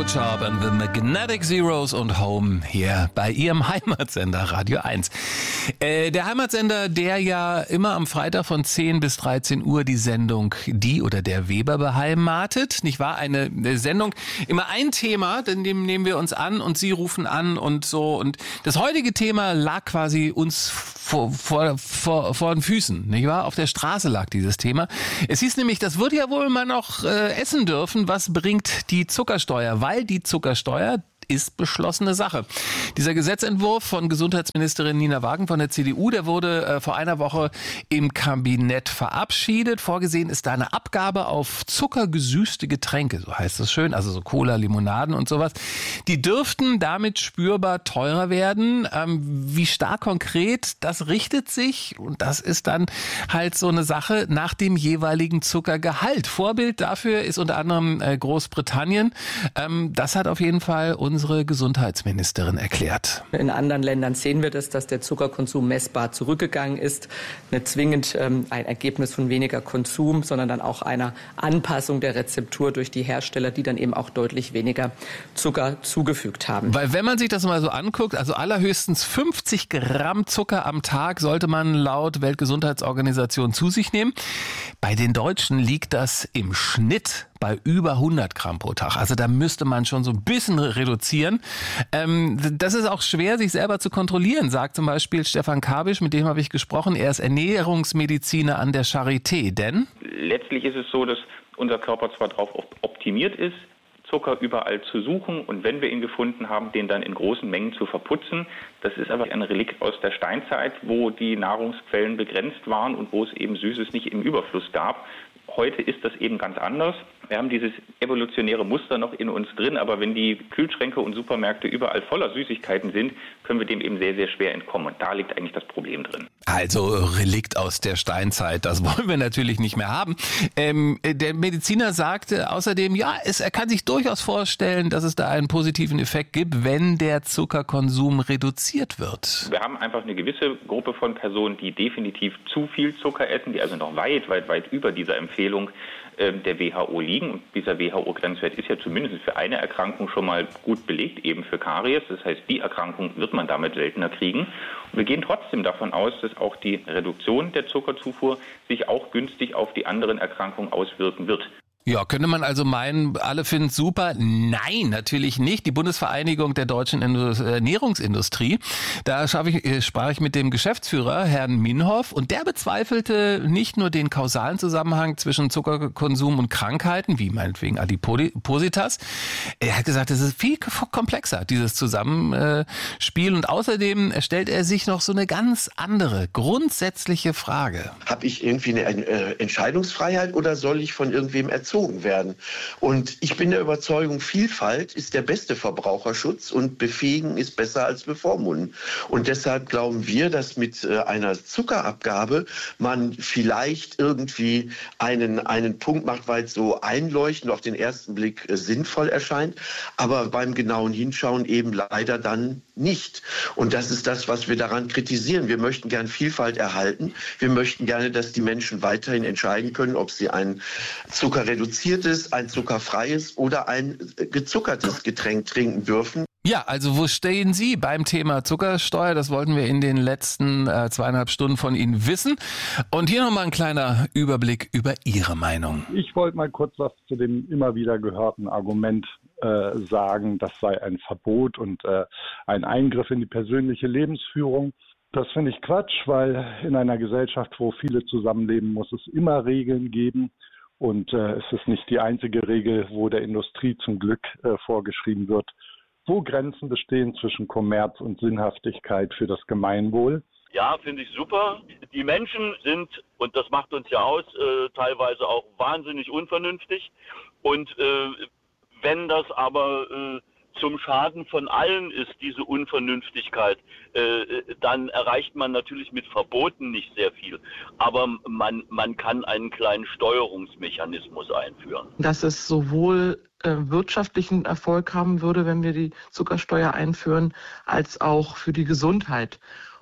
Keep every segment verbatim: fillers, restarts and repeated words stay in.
Shop and the Magnetic Zeros und Home hier bei Ihrem Heimatsender Radio eins. Äh, der Heimatsender, der ja immer am Freitag von zehn bis dreizehn Uhr die Sendung Die oder der Weber beheimatet. Nicht wahr? Eine, eine Sendung, immer ein Thema, denn dem nehmen wir uns an und Sie rufen an und so. Und das heutige Thema lag quasi uns vor, vor, vor, vor den Füßen, nicht wahr? Auf der Straße lag dieses Thema. Es hieß nämlich, das würde ja wohl mal noch äh, essen dürfen. Was bringt die Zuckersteuer? Weil die Zuckersteuer ist beschlossene Sache. Dieser Gesetzentwurf von Gesundheitsministerin Nina Wagen von der C D U, der wurde äh, vor einer Woche im Kabinett verabschiedet. Vorgesehen ist da eine Abgabe auf zuckergesüßte Getränke, so heißt das schön, also so Cola, Limonaden und sowas. Die dürften damit spürbar teurer werden. Ähm, wie stark konkret, das richtet sich, und das ist dann halt so eine Sache, nach dem jeweiligen Zuckergehalt. Vorbild dafür ist unter anderem äh, Großbritannien. Ähm, das hat auf jeden Fall unsere Gesundheitsministerin erklärt. In anderen Ländern sehen wir das, dass der Zuckerkonsum messbar zurückgegangen ist. Nicht zwingend ähm, ein Ergebnis von weniger Konsum, sondern dann auch einer Anpassung der Rezeptur durch die Hersteller, die dann eben auch deutlich weniger Zucker zugefügt haben. Weil wenn man sich das mal so anguckt, also allerhöchstens fünfzig Gramm Zucker am Tag sollte man laut Weltgesundheitsorganisation zu sich nehmen. Bei den Deutschen liegt das im Schnitt bei über hundert Gramm pro Tag. Also da müsste man schon so ein bisschen reduzieren. Ähm, das ist auch schwer, sich selber zu kontrollieren, sagt zum Beispiel Stefan Kabisch, mit dem habe ich gesprochen. Er ist Ernährungsmediziner an der Charité. Denn letztlich ist es so, dass unser Körper zwar darauf optimiert ist, Zucker überall zu suchen und wenn wir ihn gefunden haben, den dann in großen Mengen zu verputzen. Das ist aber ein Relikt aus der Steinzeit, wo die Nahrungsquellen begrenzt waren und wo es eben Süßes nicht im Überfluss gab. Heute ist das eben ganz anders. Wir haben dieses evolutionäre Muster noch in uns drin, aber wenn die Kühlschränke und Supermärkte überall voller Süßigkeiten sind, können wir dem eben sehr, sehr schwer entkommen. Und da liegt eigentlich das Problem drin. Also Relikt aus der Steinzeit, das wollen wir natürlich nicht mehr haben. Ähm, der Mediziner sagte außerdem, ja, es, er kann sich durchaus vorstellen, dass es da einen positiven Effekt gibt, wenn der Zuckerkonsum reduziert wird. Wir haben einfach eine gewisse Gruppe von Personen, die definitiv zu viel Zucker essen, die also noch weit, weit, weit über dieser Empfehlung äh, der W H O liegen. Und dieser W H O-Grenzwert ist ja zumindest für eine Erkrankung schon mal gut belegt, eben für Karies. Das heißt, die Erkrankung wird man damit seltener kriegen. Und wir gehen trotzdem davon aus, dass auch die Reduktion der Zuckerzufuhr sich auch günstig auf die anderen Erkrankungen auswirken wird. Ja, könnte man also meinen, alle finden es super? Nein, natürlich nicht. Die Bundesvereinigung der deutschen Ernährungsindustrie, da ich, sprach ich mit dem Geschäftsführer, Herrn Minhoff, und der bezweifelte nicht nur den kausalen Zusammenhang zwischen Zuckerkonsum und Krankheiten, wie meinetwegen Adipositas. Er hat gesagt, es ist viel komplexer, dieses Zusammenspiel. Und außerdem stellt er sich noch so eine ganz andere, grundsätzliche Frage. Habe ich irgendwie eine Entscheidungsfreiheit oder soll ich von irgendwem erzogen werden? Und ich bin der Überzeugung, Vielfalt ist der beste Verbraucherschutz und befähigen ist besser als bevormunden. Und deshalb glauben wir, dass mit einer Zuckerabgabe man vielleicht irgendwie einen, einen Punkt macht, weil es so einleuchtend auf den ersten Blick sinnvoll erscheint, aber beim genauen Hinschauen eben leider dann nicht. Und das ist das, was wir daran kritisieren. Wir möchten gerne Vielfalt erhalten. Wir möchten gerne, dass die Menschen weiterhin entscheiden können, ob sie einen Zucker reduziertes, ein zuckerfreies oder ein gezuckertes Getränk trinken dürfen. Ja, also wo stehen Sie beim Thema Zuckersteuer? Das wollten wir in den letzten äh, zweieinhalb Stunden von Ihnen wissen. Und hier nochmal ein kleiner Überblick über Ihre Meinung. Ich wollte mal kurz was zu dem immer wieder gehörten Argument äh, sagen, das sei ein Verbot und äh, ein Eingriff in die persönliche Lebensführung. Das finde ich Quatsch, weil in einer Gesellschaft, wo viele zusammenleben, muss es immer Regeln geben. Und äh, es ist nicht die einzige Regel, wo der Industrie zum Glück äh, vorgeschrieben wird, wo Grenzen bestehen zwischen Kommerz und Sinnhaftigkeit für das Gemeinwohl. Ja, finde ich super. Die Menschen sind, und das macht uns ja aus, äh, teilweise auch wahnsinnig unvernünftig. Und äh, wenn das aber äh, zum Schaden von allen ist, diese Unvernünftigkeit, äh, dann erreicht man natürlich mit Verboten nicht sehr viel. Aber man, man kann einen kleinen Steuerungsmechanismus einführen. Dass es sowohl äh, wirtschaftlichen Erfolg haben würde, wenn wir die Zuckersteuer einführen, als auch für die Gesundheit.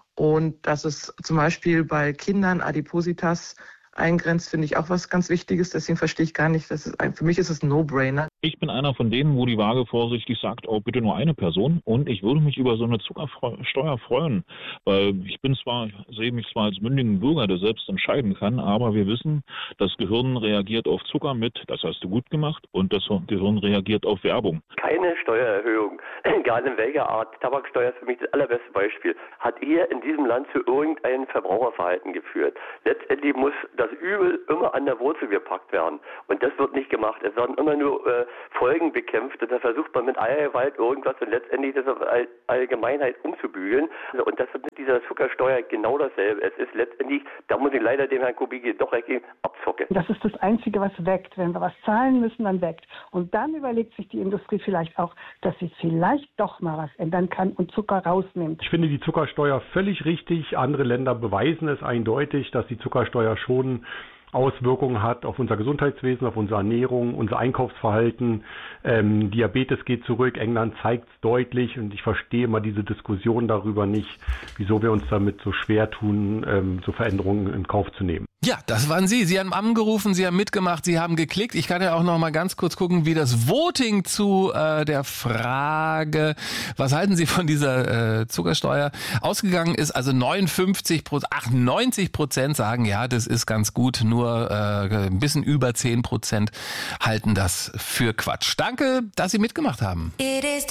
Und dass es zum Beispiel bei Kindern Adipositas eingrenzt, finde ich auch was ganz Wichtiges. Deswegen verstehe ich gar nicht, dass es, für mich ist es ein No-Brainer. Ich bin einer von denen, wo die Waage vorsichtig sagt, oh, bitte nur eine Person. Und ich würde mich über so eine Zuckersteuer freuen. Weil ich bin zwar, sehe mich zwar als mündigen Bürger, der selbst entscheiden kann, aber wir wissen, das Gehirn reagiert auf Zucker mit, das hast du gut gemacht, und das Gehirn reagiert auf Werbung. Keine Steuererhöhung, egal in welcher Art, Tabaksteuer ist für mich das allerbeste Beispiel, hat hier in diesem Land zu irgendeinem Verbraucherverhalten geführt. Letztendlich muss das Übel immer an der Wurzel gepackt werden. Und das wird nicht gemacht. Es werden immer nur äh, Folgen bekämpft und da versucht man mit aller Gewalt irgendwas und letztendlich das auf All- Allgemeinheit umzubügeln. Und das ist mit dieser Zuckersteuer genau dasselbe. Es ist letztendlich, da muss ich leider dem Herrn Kubicki doch recht geben, abzocken. Das ist das Einzige, was weckt. Wenn wir was zahlen müssen, dann weckt. Und dann überlegt sich die Industrie vielleicht auch, dass sie vielleicht doch mal was ändern kann und Zucker rausnimmt. Ich finde die Zuckersteuer völlig richtig. Andere Länder beweisen es eindeutig, dass die Zuckersteuer schon Auswirkungen hat auf unser Gesundheitswesen, auf unsere Ernährung, unser Einkaufsverhalten. Ähm, Diabetes geht zurück, England zeigt es deutlich und ich verstehe immer diese Diskussion darüber nicht, wieso wir uns damit so schwer tun, ähm, so Veränderungen in Kauf zu nehmen. Ja, das waren Sie. Sie haben angerufen, Sie haben mitgemacht, Sie haben geklickt. Ich kann ja auch noch mal ganz kurz gucken, wie das Voting zu äh, der Frage, was halten Sie von dieser äh, Zuckersteuer, ausgegangen ist. Also neunundfünfzig Prozent, achtundneunzig Prozent sagen, ja, das ist ganz gut. Nur äh, ein bisschen über zehn Prozent halten das für Quatsch. Danke, dass Sie mitgemacht haben.